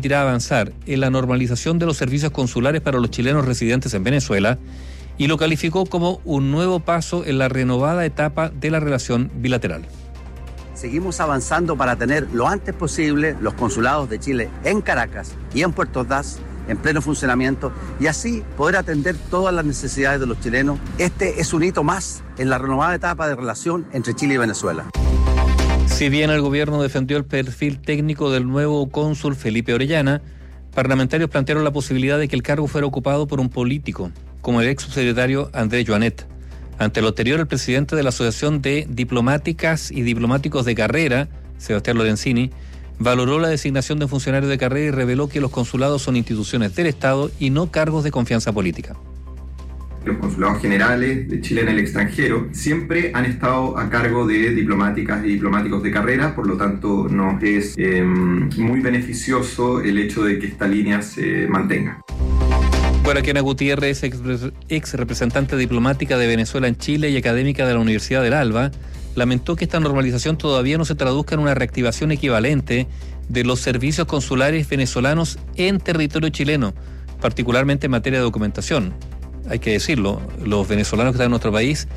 permitirá avanzar en la normalización de los servicios consulares para los chilenos residentes en Venezuela y lo calificó como un nuevo paso en la renovada etapa de la relación bilateral. Seguimos avanzando para tener lo antes posible los consulados de Chile en Caracas y en Puerto Ordaz en pleno funcionamiento y así poder atender todas las necesidades de los chilenos. Este es un hito más en la renovada etapa de relación entre Chile y Venezuela. Si bien el gobierno defendió el perfil técnico del nuevo cónsul Felipe Orellana, parlamentarios plantearon la posibilidad de que el cargo fuera ocupado por un político, como el ex subsecretario Andrés Joanet. Ante lo anterior, el presidente de la Asociación de Diplomáticas y Diplomáticos de Carrera, Sebastián Lorenzini, valoró la designación de funcionarios de carrera y reveló que los consulados son instituciones del Estado y no cargos de confianza política. Los consulados generales de Chile en el extranjero siempre han estado a cargo de diplomáticas y diplomáticos de carrera, por lo tanto nos es muy beneficioso el hecho de que esta línea se mantenga. Guaraquena Gutiérrez, ex representante diplomática de Venezuela en Chile y académica de la Universidad del Alba, lamentó que esta normalización todavía no se traduzca en una reactivación equivalente de los servicios consulares venezolanos en territorio chileno, particularmente en materia de documentación. Hay que decirlo, los venezolanos que están en nuestro país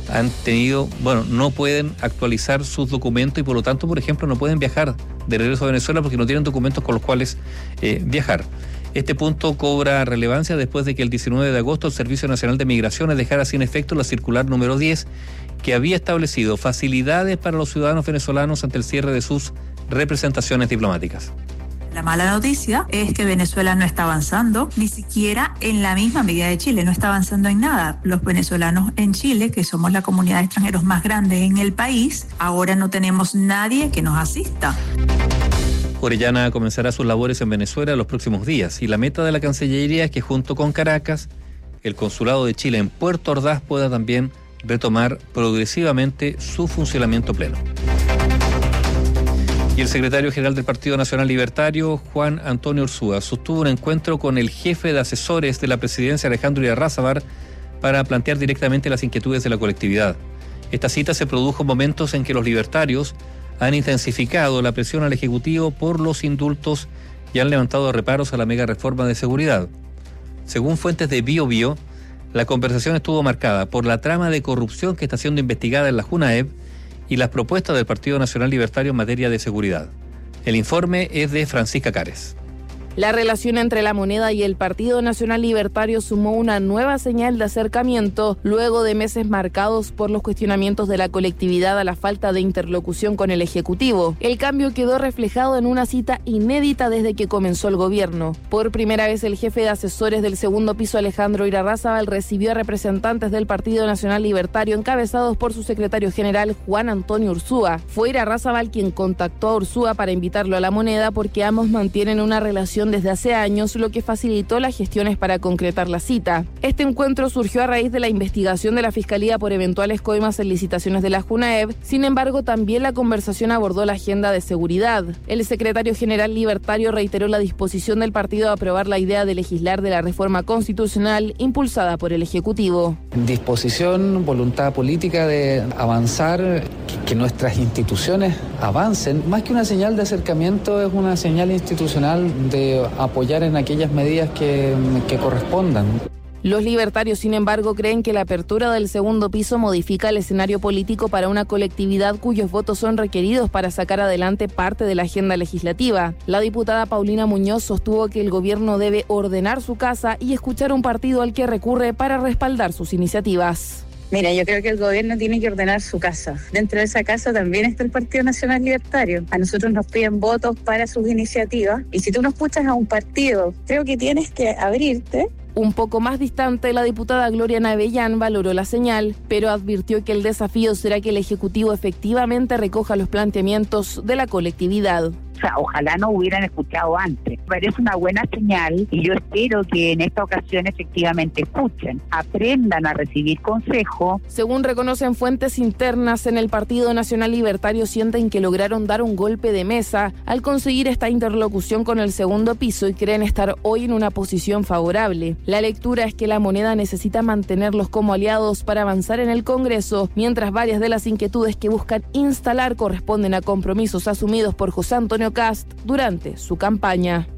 no pueden actualizar sus documentos y por lo tanto, por ejemplo, no pueden viajar de regreso a Venezuela porque no tienen documentos con los cuales viajar. Este punto cobra relevancia después de que el 19 de agosto el Servicio Nacional de Migraciones dejara sin efecto la circular número 10, que había establecido facilidades para los ciudadanos venezolanos ante el cierre de sus representaciones diplomáticas. La mala noticia es que Venezuela no está avanzando, ni siquiera en la misma medida de Chile, no está avanzando en nada. Los venezolanos en Chile, que somos la comunidad de extranjeros más grande en el país, ahora no tenemos nadie que nos asista. Orellana comenzará sus labores en Venezuela en los próximos días y la meta de la Cancillería es que junto con Caracas, el Consulado de Chile en Puerto Ordaz pueda también retomar progresivamente su funcionamiento pleno. Y el secretario general del Partido Nacional Libertario, Juan Antonio Ursúa, sostuvo un encuentro con el jefe de asesores de la presidencia, Alejandro Irarrázaval, para plantear directamente las inquietudes de la colectividad. Esta cita se produjo en momentos en que los libertarios han intensificado la presión al Ejecutivo por los indultos y han levantado reparos a la mega reforma de seguridad. Según fuentes de Bío Bío, la conversación estuvo marcada por la trama de corrupción que está siendo investigada en la JUNAEV y las propuestas del Partido Nacional Libertario en materia de seguridad. El informe es de Francisca Cares. La relación entre la moneda y el Partido Nacional Libertario sumó una nueva señal de acercamiento luego de meses marcados por los cuestionamientos de la colectividad a la falta de interlocución con el Ejecutivo. El cambio quedó reflejado en una cita inédita desde que comenzó el gobierno. Por primera vez, el jefe de asesores del segundo piso, Alejandro Irarrázaval, recibió a representantes del Partido Nacional Libertario encabezados por su secretario general, Juan Antonio Ursúa. Fue Irarrázaval quien contactó a Ursúa para invitarlo a la moneda porque ambos mantienen una relación desde hace años, lo que facilitó las gestiones para concretar la cita. Este encuentro surgió a raíz de la investigación de la Fiscalía por eventuales coimas en licitaciones de la JUNAEV. Sin embargo, también la conversación abordó la agenda de seguridad. El secretario general libertario reiteró la disposición del partido a aprobar la idea de legislar de la reforma constitucional impulsada por el Ejecutivo. Disposición, voluntad política de avanzar, que nuestras instituciones avancen. Más que una señal de acercamiento, es una señal institucional de apoyar en aquellas medidas que correspondan. Los libertarios, sin embargo, creen que la apertura del segundo piso modifica el escenario político para una colectividad cuyos votos son requeridos para sacar adelante parte de la agenda legislativa. La diputada Paulina Muñoz sostuvo que el gobierno debe ordenar su casa y escuchar un partido al que recurre para respaldar sus iniciativas. Mira, yo creo que el gobierno tiene que ordenar su casa. Dentro de esa casa también está el Partido Nacional Libertario. A nosotros nos piden votos para sus iniciativas y si tú no escuchas a un partido, creo que tienes que abrirte. Un poco más distante, la diputada Gloria Navellán valoró la señal, pero advirtió que el desafío será que el Ejecutivo efectivamente recoja los planteamientos de la colectividad. O sea, ojalá no hubieran escuchado antes. Parece una buena señal y yo espero que en esta ocasión efectivamente escuchen, aprendan a recibir consejo. Según reconocen fuentes internas en el Partido Nacional Libertario, sienten que lograron dar un golpe de mesa al conseguir esta interlocución con el segundo piso y creen estar hoy en una posición favorable. La lectura es que la moneda necesita mantenerlos como aliados para avanzar en el Congreso, mientras varias de las inquietudes que buscan instalar corresponden a compromisos asumidos por José Antonio Cast durante su campaña.